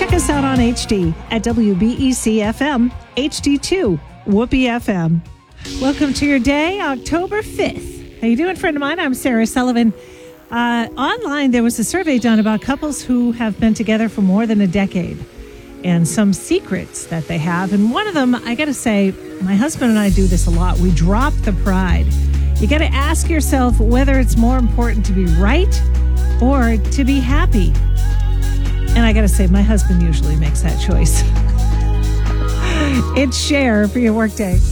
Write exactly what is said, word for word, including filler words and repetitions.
check us out on H D at W B E C F M, H D two, Whoopee F M. Welcome to your day, October fifth. How you doing, friend of mine? I'm Sarah Sullivan. Uh, online, there was a survey done about couples who have been together for more than a decade and some secrets that they have. And one of them, I got to say, my husband and I do this a lot. We drop the pride. You got to ask yourself whether it's more important to be right or to be happy. And I got to say, my husband usually makes that choice. It's Cher for your workday.